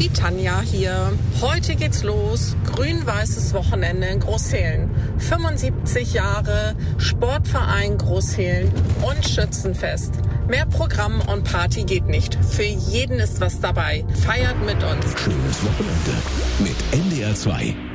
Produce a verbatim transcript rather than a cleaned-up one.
Die Tanja hier. Heute geht's los. Grün-weißes Wochenende in Großhehlen. fünfundsiebzig Jahre Sportverein Großhehlen und Schützenfest. Mehr Programm und Party geht nicht. Für jeden ist was dabei. Feiert mit uns. Schönes Wochenende mit N D R zwei.